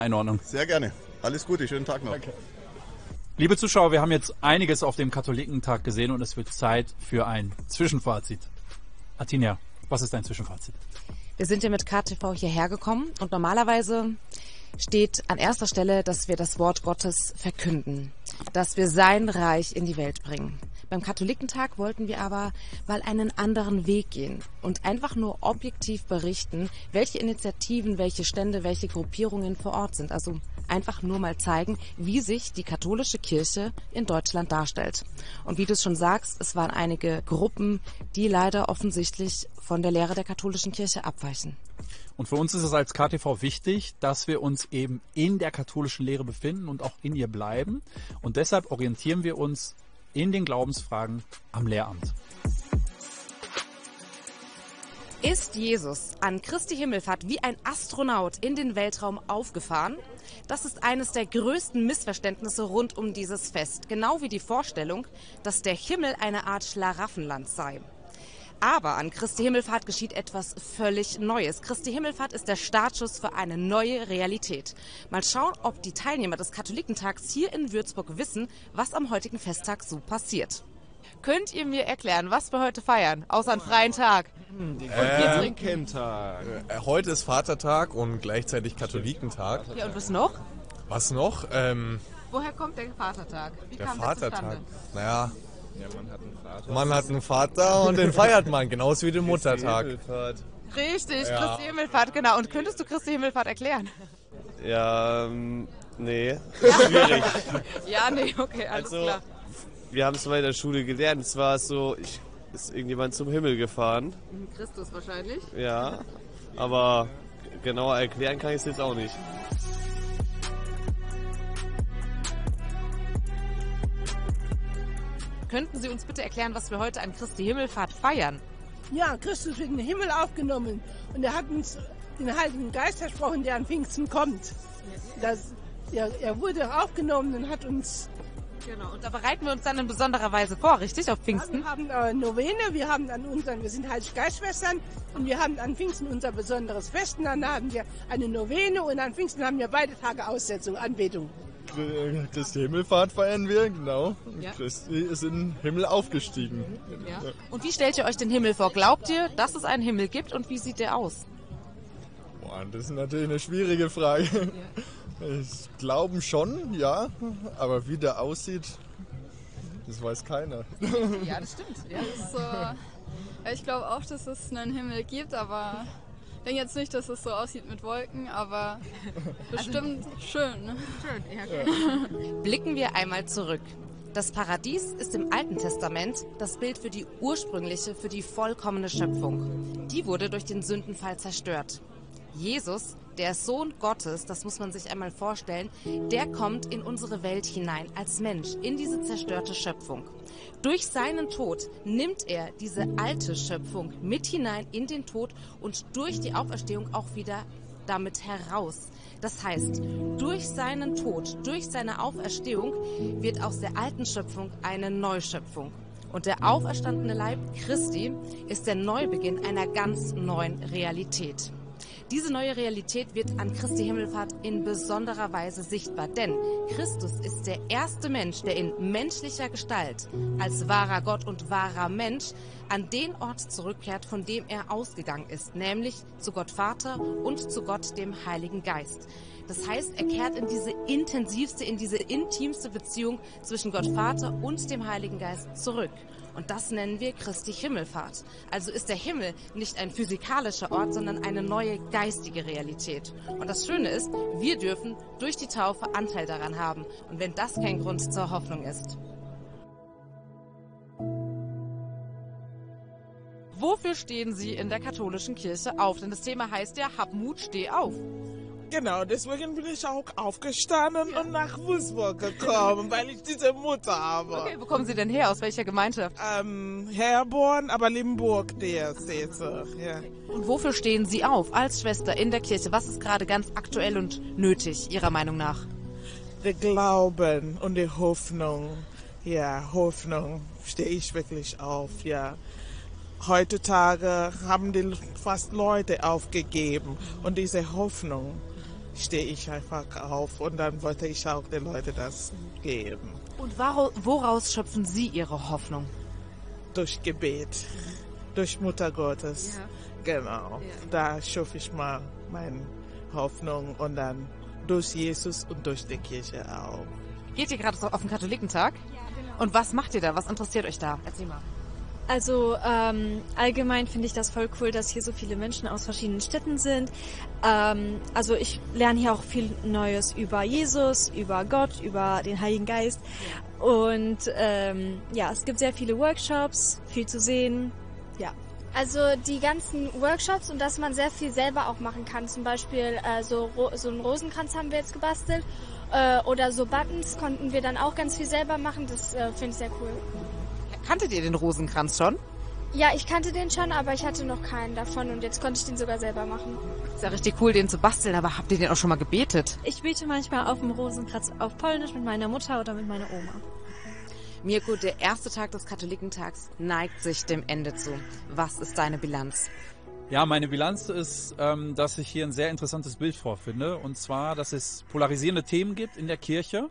In Ordnung. Sehr gerne. Alles Gute, schönen Tag noch. Danke. Liebe Zuschauer, wir haben jetzt einiges auf dem Katholikentag gesehen und es wird Zeit für ein Zwischenfazit. Artinia, was ist dein Zwischenfazit? Wir sind ja mit KTV hierher gekommen und normalerweise steht an erster Stelle, dass wir das Wort Gottes verkünden, dass wir sein Reich in die Welt bringen. Beim Katholikentag wollten wir aber mal einen anderen Weg gehen und einfach nur objektiv berichten, welche Initiativen, welche Stände, welche Gruppierungen vor Ort sind. Also einfach nur mal zeigen, wie sich die katholische Kirche in Deutschland darstellt. Und wie du es schon sagst, es waren einige Gruppen, die leider offensichtlich von der Lehre der katholischen Kirche abweichen. Und für uns ist es als KTV wichtig, dass wir uns eben in der katholischen Lehre befinden und auch in ihr bleiben. Und deshalb orientieren wir uns in den Glaubensfragen am Lehramt. Ist Jesus an Christi Himmelfahrt wie ein Astronaut in den Weltraum aufgefahren? Das ist eines der größten Missverständnisse rund um dieses Fest. Genau wie die Vorstellung, dass der Himmel eine Art Schlaraffenland sei. Aber an Christi Himmelfahrt geschieht etwas völlig Neues. Christi Himmelfahrt ist der Startschuss für eine neue Realität. Mal schauen, ob die Teilnehmer des Katholikentags hier in Würzburg wissen, was am heutigen Festtag so passiert. Könnt ihr mir erklären, was wir heute feiern, außer einen freien Tag? Tag. Heute ist Vatertag und gleichzeitig Katholikentag. Ja, und was noch? Was noch? Woher kommt der Vatertag? Wie Der kam der Vatertag. zustande? Naja, Ja, man hat einen Vater. man hat einen Vater und den feiert man, genauso wie den Muttertag. Richtig, Ja. Christi Himmelfahrt, genau. Und könntest du Christi Himmelfahrt erklären? Ja, nee, schwierig. Ja, nee, okay, alles Also, klar. wir haben es mal in der Schule gelernt. Es war so, ist irgendjemand zum Himmel gefahren. Christus wahrscheinlich. Ja, aber genauer erklären kann ich es jetzt auch nicht. Könnten Sie uns bitte erklären, was wir heute an Christi Himmelfahrt feiern? Ja, Christus wird in den Himmel aufgenommen und er hat uns den Heiligen Geist versprochen, der an Pfingsten kommt. Er wurde aufgenommen und hat uns... Genau, und da bereiten wir uns dann in besonderer Weise vor, richtig, auf Pfingsten? Wir haben Novene, wir sind Heilige Geistschwestern und wir haben an Pfingsten unser besonderes Fest. Und dann haben wir eine Novene und an Pfingsten haben wir beide Tage Aussetzung, Anbetung. Christi Himmelfahrt feiern wir, genau. Ja. Christi ist in den Himmel aufgestiegen. Ja. Und wie stellt ihr euch den Himmel vor? Glaubt ihr, dass es einen Himmel gibt und wie sieht der aus? Boah, das ist natürlich eine schwierige Frage. Ich glaube schon, ja, aber wie der aussieht, das weiß keiner. Ja, das stimmt. Ja. Ich glaube auch, dass es einen Himmel gibt, aber ich denke jetzt nicht, dass es so aussieht mit Wolken, aber bestimmt schön. Ne? Schön, ja, okay. Blicken wir einmal zurück. Das Paradies ist im Alten Testament das Bild für die ursprüngliche, für die vollkommene Schöpfung. Die wurde durch den Sündenfall zerstört. Jesus, der Sohn Gottes, das muss man sich einmal vorstellen, der kommt in unsere Welt hinein als Mensch, in diese zerstörte Schöpfung. Durch seinen Tod nimmt er diese alte Schöpfung mit hinein in den Tod und durch die Auferstehung auch wieder damit heraus. Das heißt, durch seinen Tod, durch seine Auferstehung wird aus der alten Schöpfung eine Neuschöpfung. Und der auferstandene Leib Christi ist der Neubeginn einer ganz neuen Realität. Diese neue Realität wird an Christi Himmelfahrt in besonderer Weise sichtbar, denn Christus ist der erste Mensch, der in menschlicher Gestalt als wahrer Gott und wahrer Mensch an den Ort zurückkehrt, von dem er ausgegangen ist, nämlich zu Gott Vater und zu Gott dem Heiligen Geist. Das heißt, er kehrt in diese intensivste, in diese intimste Beziehung zwischen Gott Vater und dem Heiligen Geist zurück. Und das nennen wir Christi Himmelfahrt. Also ist der Himmel nicht ein physikalischer Ort, sondern eine neue geistige Realität. Und das Schöne ist, wir dürfen durch die Taufe Anteil daran haben. Und wenn das kein Grund zur Hoffnung ist. Wofür stehen Sie in der katholischen Kirche auf? Denn das Thema heißt ja, hab Mut, steh auf. Genau, deswegen bin ich auch aufgestanden und nach Würzburg gekommen, weil ich diese Mutter habe. Okay, wo kommen Sie denn her? Aus welcher Gemeinschaft? Herborn, aber Limburg, der steht so, ja. Und wofür stehen Sie auf als Schwester in der Kirche? Was ist gerade ganz aktuell und nötig, Ihrer Meinung nach? Der Glauben und die Hoffnung. Ja, Hoffnung stehe ich wirklich auf, ja. Heutzutage haben die fast Leute aufgegeben und diese Hoffnung stehe ich einfach auf und dann wollte ich auch den Leuten das geben. Und woraus schöpfen Sie Ihre Hoffnung? Durch Gebet, durch Mutter Gottes. Ja. Genau, da schöpfe ich mal meine Hoffnung und dann durch Jesus und durch die Kirche auch. Geht ihr gerade so auf den Katholikentag? Ja, genau. Und was macht ihr da? Was interessiert euch da? Erzähl mal. Also allgemein finde ich das voll cool, dass hier so viele Menschen aus verschiedenen Städten sind. Also ich lerne hier auch viel Neues über Jesus, über Gott, über den Heiligen Geist. Und es gibt sehr viele Workshops, viel zu sehen. Ja. Also die ganzen Workshops und dass man sehr viel selber auch machen kann. Zum Beispiel so einen Rosenkranz haben wir jetzt gebastelt. Oder so Buttons konnten wir dann auch ganz viel selber machen. Das finde ich sehr cool. Kanntet ihr den Rosenkranz schon? Ja, ich kannte den schon, aber ich hatte noch keinen davon und jetzt konnte ich den sogar selber machen. Ist ja richtig cool, den zu basteln, aber habt ihr den auch schon mal gebetet? Ich bete manchmal auf dem Rosenkranz auf Polnisch mit meiner Mutter oder mit meiner Oma. Mirko, der erste Tag des Katholikentags neigt sich dem Ende zu. Was ist deine Bilanz? Ja, meine Bilanz ist, dass ich hier ein sehr interessantes Bild vorfinde. Und zwar, dass es polarisierende Themen gibt in der Kirche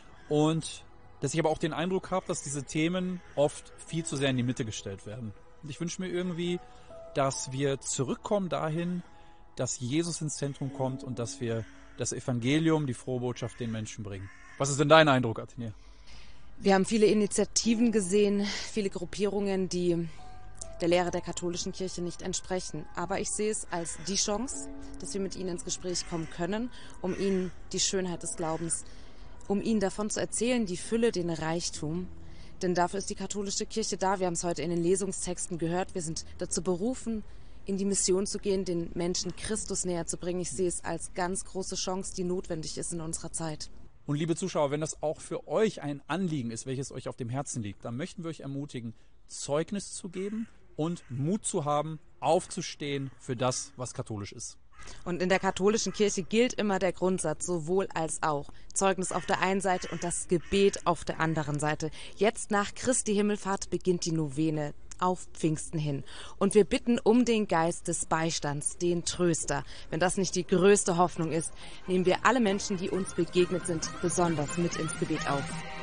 und dass ich aber auch den Eindruck habe, dass diese Themen oft viel zu sehr in die Mitte gestellt werden. Und ich wünsche mir irgendwie, dass wir zurückkommen dahin, dass Jesus ins Zentrum kommt und dass wir das Evangelium, die frohe Botschaft den Menschen bringen. Was ist denn dein Eindruck, Athenia? Wir haben viele Initiativen gesehen, viele Gruppierungen, die der Lehre der katholischen Kirche nicht entsprechen. Aber ich sehe es als die Chance, dass wir mit ihnen ins Gespräch kommen können, um ihnen die Schönheit des Glaubens, um ihnen davon zu erzählen, die Fülle, den Reichtum. Denn dafür ist die katholische Kirche da. Wir haben es heute in den Lesungstexten gehört. Wir sind dazu berufen, in die Mission zu gehen, den Menschen Christus näher zu bringen. Ich sehe es als ganz große Chance, die notwendig ist in unserer Zeit. Und liebe Zuschauer, wenn das auch für euch ein Anliegen ist, welches euch auf dem Herzen liegt, dann möchten wir euch ermutigen, Zeugnis zu geben und Mut zu haben, aufzustehen für das, was katholisch ist. Und in der katholischen Kirche gilt immer der Grundsatz, sowohl als auch. Zeugnis auf der einen Seite und das Gebet auf der anderen Seite. Jetzt nach Christi Himmelfahrt beginnt die Novene auf Pfingsten hin. Und wir bitten um den Geist des Beistands, den Tröster. Wenn das nicht die größte Hoffnung ist, nehmen wir alle Menschen, die uns begegnet sind, besonders mit ins Gebet auf.